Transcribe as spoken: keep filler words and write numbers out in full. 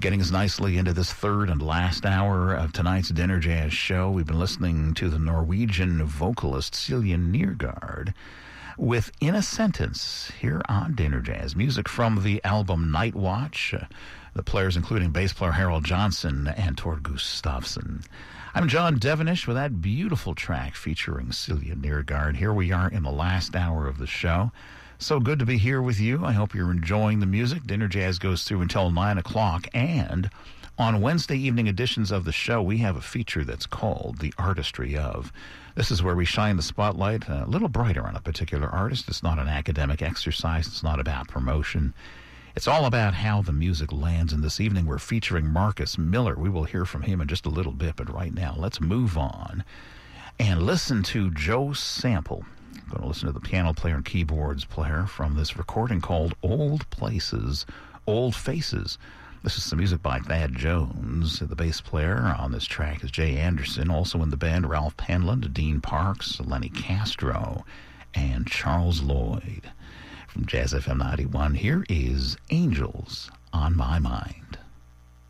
Getting us nicely into this third and last hour of tonight's Dinner Jazz show. We've been listening to the Norwegian vocalist Silje Nergård with In a Sentence here on Dinner Jazz. Music from the album Night Watch. Uh, the players including bass player Harold Johnson and Tord Gustafsson. I'm John Devenish with that beautiful track featuring Silje Nergård. Here we are in the last hour of the show. So good to be here with you. I hope you're enjoying the music. Dinner Jazz goes through until nine o'clock. And on Wednesday evening editions of the show, we have a feature that's called The Artistry Of. This is where we shine the spotlight a little brighter on a particular artist. It's not an academic exercise. It's not about promotion. It's all about how the music lands. And this evening we're featuring Marcus Miller. We will hear from him in just a little bit. But right now, let's move on and listen to Joe Sample. I'm going to listen to the piano player and keyboards player from this recording called Old Places, Old Faces. This is some music by Thad Jones. The bass player on this track is Jay Anderson. Also in the band, Ralph Penland, Dean Parks, Lenny Castro, and Charles Lloyd. From Jazz F M ninety-one, here is Angels on My Mind.